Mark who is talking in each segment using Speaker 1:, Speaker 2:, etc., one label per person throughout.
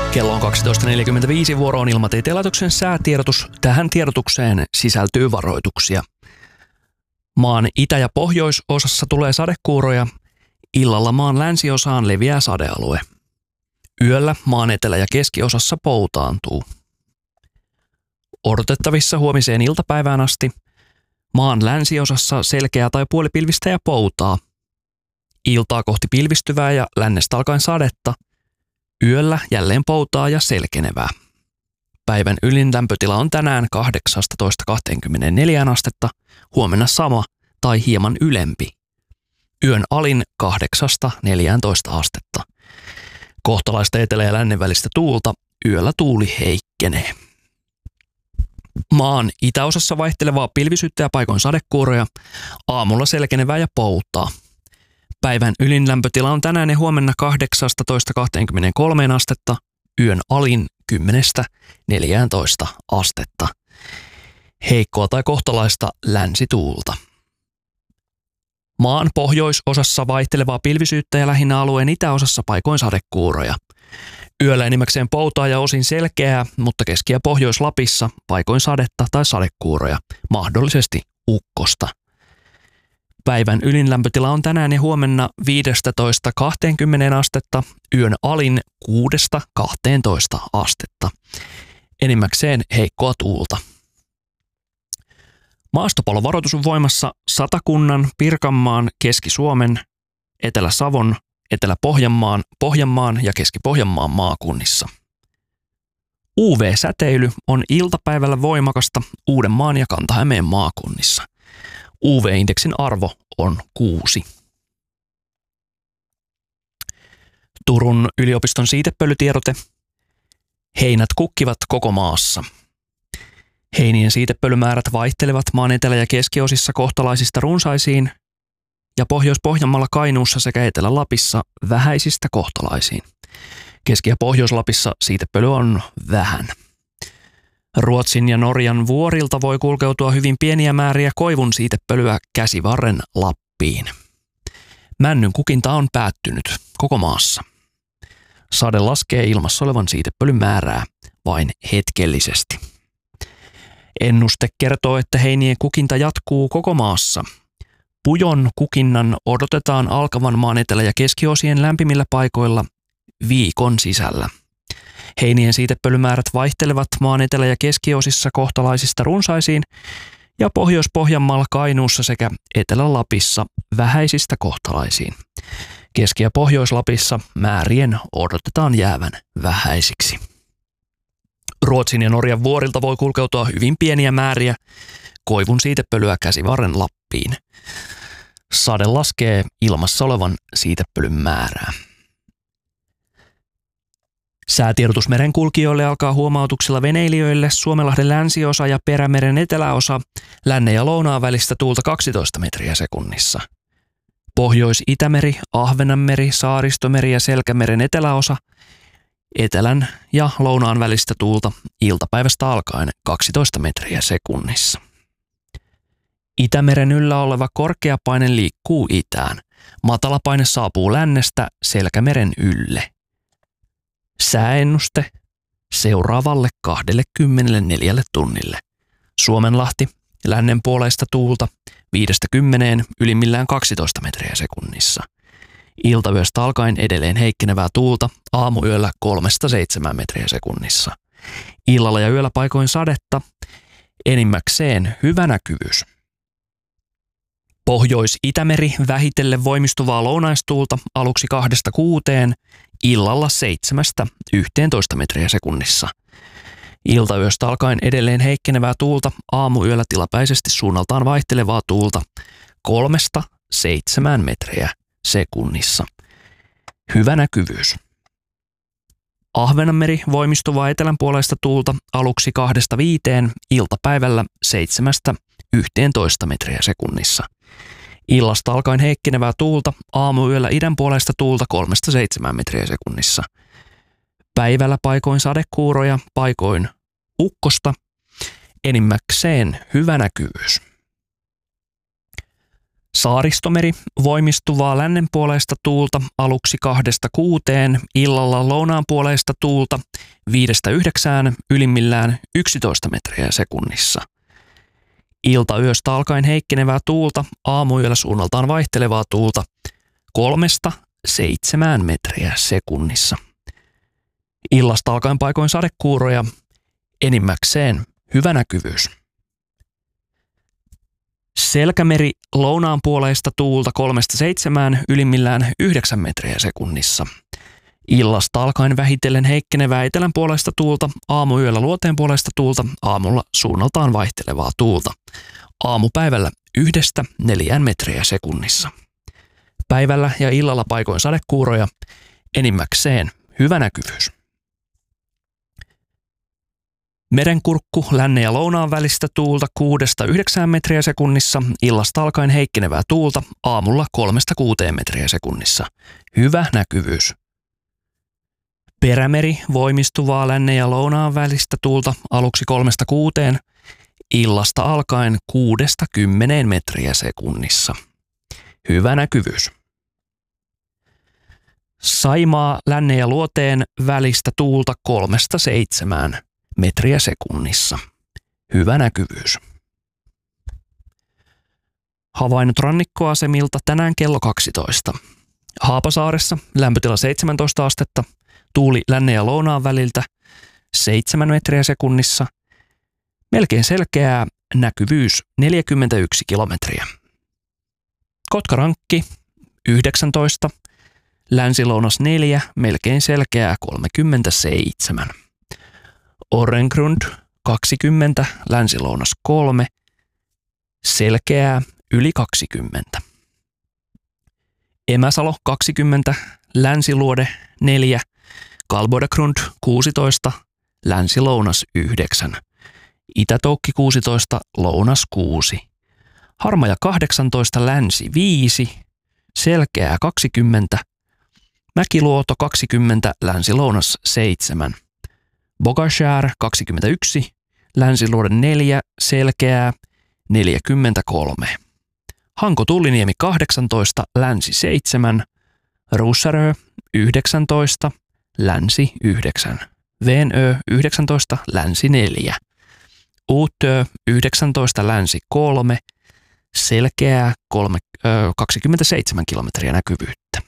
Speaker 1: Kello on 12.45, vuoro on Ilmatieteen laitoksen säätiedotus. Tähän tiedotukseen sisältyy varoituksia. Maan itä- ja pohjoisosassa tulee sadekuuroja. Illalla maan länsiosaan leviää sadealue. Yöllä maan etelä- ja keskiosassa poutaantuu. Odotettavissa huomiseen iltapäivään asti maan länsiosassa selkeää tai puolipilvistä ja poutaa. Iltaa kohti pilvistyvää ja lännestä alkaen sadetta. Yöllä jälleen poutaa ja selkenevää. Päivän ylin lämpötila on tänään 18–24 astetta, huomenna sama tai hieman ylempi. Yön alin 8–14 astetta. Kohtalaista etelä- ja lännen välistä tuulta, yöllä tuuli heikkenee. Maan itäosassa vaihtelevaa pilvisyyttä ja paikoin sadekuuroja, aamulla selkenevää ja poutaa. Päivän ylin lämpötila on tänään ja huomenna 18–23 astetta, yön alin 10–14 astetta. Heikkoa tai kohtalaista länsituulta. Maan pohjoisosassa vaihtelevaa pilvisyyttä ja lähinnä alueen itäosassa paikoin sadekuuroja. Yöllä enimmäkseen poutaa ja osin selkeää, mutta Keski- ja Pohjois-Lapissa paikoin sadetta tai sadekuuroja, mahdollisesti ukkosta. Päivän ylin lämpötila on tänään ja huomenna 15–20 astetta, yön alin 6–12 astetta. Enimmäkseen heikkoa tuulta. Maastopalovaroitus on voimassa Satakunnan, Pirkanmaan, Keski-Suomen, Etelä-Savon, Etelä-Pohjanmaan, Pohjanmaan ja Keski-Pohjanmaan maakunnissa. UV-säteily on iltapäivällä voimakasta Uudenmaan ja Kanta-Hämeen maakunnissa. UV-indeksin arvo on 6. Turun yliopiston siitepölytiedote. Heinät kukkivat koko maassa. Heinien siitepölymäärät vaihtelevat maan etelä- ja keskiosissa kohtalaisista runsaisiin ja Pohjois-Pohjanmaalla, Kainuussa sekä Etelä-Lapissa vähäisistä kohtalaisiin. Keski- ja Pohjois-Lapissa siitepöly on vähän. Ruotsin ja Norjan vuorilta voi kulkeutua hyvin pieniä määriä koivun siitepölyä Käsivarren Lappiin. Männyn kukinta on päättynyt koko maassa. Sade laskee ilmassa olevan siitepölyn määrää vain hetkellisesti. Ennuste kertoo, että heinien kukinta jatkuu koko maassa. Pujon kukinnan odotetaan alkavan maan etelä- ja keskiosien lämpimillä paikoilla viikon sisällä. Heinien siitepölymäärät vaihtelevat maan etelä- ja keskiosissa kohtalaisista runsaisiin ja Pohjois-Pohjanmaalla, Kainuussa sekä Etelä-Lapissa vähäisistä kohtalaisiin. Keski- ja Pohjois-Lapissa määrien odotetaan jäävän vähäisiksi. Ruotsin ja Norjan vuorilta voi kulkeutua hyvin pieniä määriä koivun siitepölyä Käsivarren Lappiin. Sade laskee ilmassa olevan siitepölyn määrää. Säätiedotus merenkulkijoille alkaa huomautuksilla veneilijöille Suomenlahden länsiosa ja Perämeren eteläosa, lännen ja lounaan välistä tuulta 12 metriä sekunnissa. Pohjois-Itämeri, Ahvenanmeri, Saaristomeri ja Selkämeren eteläosa, etelän ja lounaan välistä tuulta iltapäivästä alkaen 12 metriä sekunnissa. Itämeren yllä oleva korkeapaine liikkuu itään. Matalapaine saapuu lännestä Selkämeren ylle. Sääennuste seuraavalle 24 tunnille. Suomenlahti, lännenpuoleista tuulta 5–10, ylimmillään 12 metriä sekunnissa. Iltayöstä alkaen edelleen heikkenevää tuulta, aamuyöllä 3–7 metriä sekunnissa. Illalla ja yöllä paikoin sadetta, enimmäkseen hyvä näkyvyys. Pohjois-Itämeri vähitellen voimistuvaa lounaistuulta aluksi 2–6, illalla 7–11 metriä sekunnissa. Iltayöstä alkaen edelleen heikkenevää tuulta, aamuyöllä tilapäisesti suunnaltaan vaihtelevaa tuulta 3–7 metriä sekunnissa. Hyvä näkyvyys. Ahvenanmeri voimistuvaa etelänpuoleista tuulta aluksi 2–5, iltapäivällä 7–11 metriä sekunnissa. Illasta alkaen heikkenevää tuulta, aamuyöllä idänpuoleista tuulta 3–7 metriä sekunnissa. Päivällä paikoin sadekuuroja, paikoin ukkosta, enimmäkseen hyvä näkyvyys. Saaristomeri voimistuvaa lännenpuoleista tuulta aluksi 2–6, illalla lounaanpuoleista tuulta 5–9, ylimmillään 11 metriä sekunnissa. Iltayöstä alkaen heikkenevää tuulta, aamuyöllä suunnaltaan vaihtelevaa tuulta 3–7 metriä sekunnissa. Illasta alkaen paikoin sadekuuroja, enimmäkseen hyvä näkyvyys. Selkämeri lounaanpuoleista tuulta 3–7, ylimmillään 9 metriä sekunnissa. Illasta alkaen vähitellen heikkenevää etelänpuoleista tuulta, aamuyöllä luoteenpuoleista tuulta, aamulla suunnaltaan vaihtelevaa tuulta. Aamupäivällä 1–4 metriä sekunnissa. Päivällä ja illalla paikoin sadekuuroja, enimmäkseen hyvä näkyvyys. Merenkurkku lännen ja lounaan välistä tuulta 6–9 metriä sekunnissa, illasta alkaen heikkenevää tuulta, aamulla 3–6 metriä sekunnissa. Hyvä näkyvyys. Perämeri voimistuvaa lännen ja lounaan välistä tuulta aluksi 3–6, illasta alkaen 6–10 metriä sekunnissa. Hyvä näkyvyys. Saimaa lännen ja luoteen välistä tuulta 3–7 metriä sekunnissa. Hyvä näkyvyys. Havainnot rannikkoasemilta tänään kello 12. Haapasaaressa lämpötila 17 astetta, tuuli lännen ja lounaan väliltä 7 metriä sekunnissa. Melkein selkeää, näkyvyys 41 kilometriä. Kotkarankki 19, länsilounas 4, melkein selkeää 37. Orrengrund 20, länsilounas 3, selkeää yli 20. Emäsalo 20, länsiluode 4, Kalbodagrund 16, länsilounas 9, Itätoukki 16, lounas 6, Harmaja 18, länsi 5, selkeää 20, Mäkiluoto 20, länsilounas 7, Bogashär 21, länsiluode 4, selkeää 43. Hanko-Tulliniemi 18, länsi 7, Russarö 19, länsi 9, Venö 19, länsi 4, Uutö 19, länsi 3, selkeää 27 kilometriä näkyvyyttä.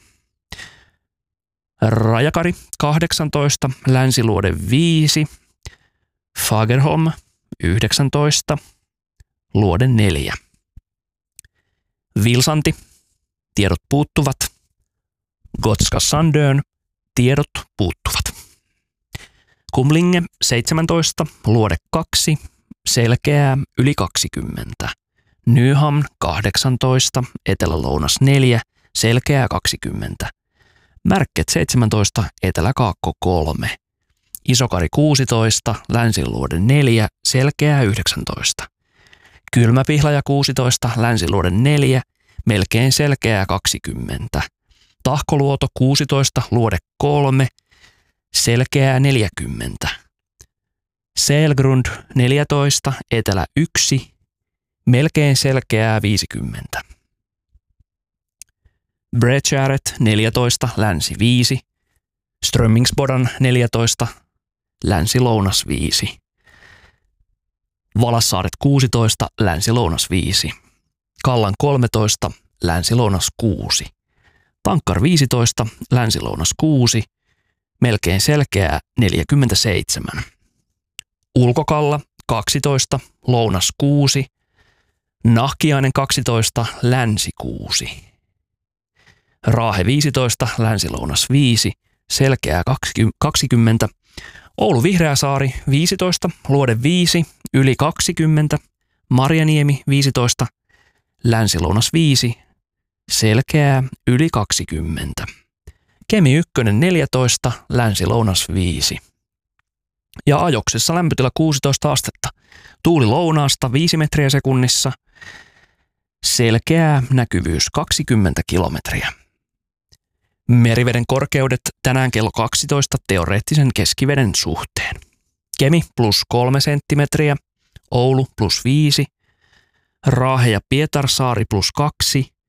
Speaker 1: Rajakari 18, länsiluode 5, Fagerholm 19, luode 4. Vilsanti, tiedot puuttuvat. Gotska Sandön, tiedot puuttuvat. Kumlinge 17, luode 2, selkeää yli 20. Nyhamn 18, etelä-lounas 4, selkeää 20. Märket 17, etelä-kaakko 3. Isokari 16, länsiluode 4, selkeää 19. Kylmäpihlaja 16, länsiluode 4, melkein selkeää 20. Tahkoluoto 16, luode 3, selkeää 40. Selgrund 14, etelä 1, melkein selkeää 50. Bredgäret 14, länsi 5, Strömmingsbodan 14, länsi-lounas 5. Valassaaret 16, länsi-lounas 5. Kallan 13, länsi-lounas 6. Tankkar 15, länsi-lounas 6, melkein selkeää 47. Ulkokalla 12, lounas 6. Nahkiainen 12, länsi 6. Raahe 15, länsi-lounas 5, selkeää 20. Oulu Vihreäsaari 15, luode 5, yli 20. Marjaniemi 15, länsi-lounas 5, selkeää yli 20. Kemi 1 14, länsi-lounas 5. Ja Ajoksessa lämpötila 16 astetta. Tuuli lounaasta 5 metriä sekunnissa. Selkeää näkyvyys 20 kilometriä. Meriveden korkeudet tänään kello 12 teoreettisen keskiveden suhteen. Kemi +3 senttimetriä, Oulu +5, Raahe ja Pietarsaari +2,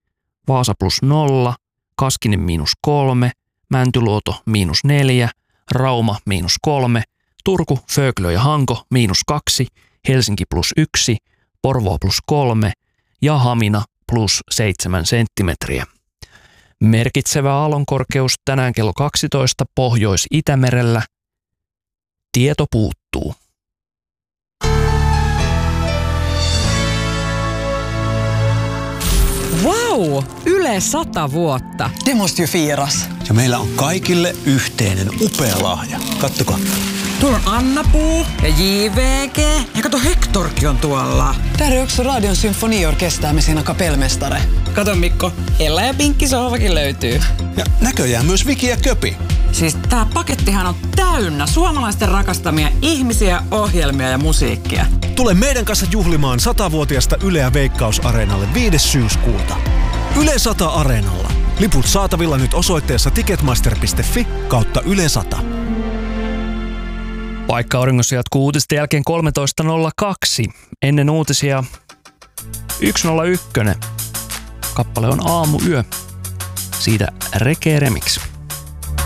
Speaker 1: Vaasa +0, Kaskinen -3, Mäntyluoto -4, Rauma -3, Turku, Föglö ja Hanko -2, Helsinki +1, Porvoo +3 ja Hamina +7 senttimetriä. Merkitsevä aallonkorkeus tänään kello 12 Pohjois-Itämerellä. Tieto puuttuu.
Speaker 2: Wow! Yle 100 vuotta.
Speaker 3: Det måste ju firas.
Speaker 4: Ja meillä on kaikille yhteinen upea lahja. Kattokaa.
Speaker 3: Tuolla on Anna-Puu ja JVG. Ja kato, Hectorkin on tuolla. Där är också Radion symfoniorkester med sina kapellmästare. Kato Mikko, Ella ja Pinkki sohvakin löytyy.
Speaker 4: Ja näköjään myös Viki ja Köpi.
Speaker 3: Siis tää pakettihan on täynnä suomalaisten rakastamia ihmisiä, ohjelmia ja musiikkia.
Speaker 5: Tule meidän kanssa juhlimaan 100-vuotiasta Yleä Veikkaus-areenalle 5. syyskuuta. Yle 100 Areenalla. Liput saatavilla nyt osoitteessa ticketmaster.fi/Yle 100.
Speaker 1: Paikka auringossa jatkuu uutisten jälkeen 13.02. Ennen uutisia 101. Kappale on Aamuyö. Siitä Reke Remix.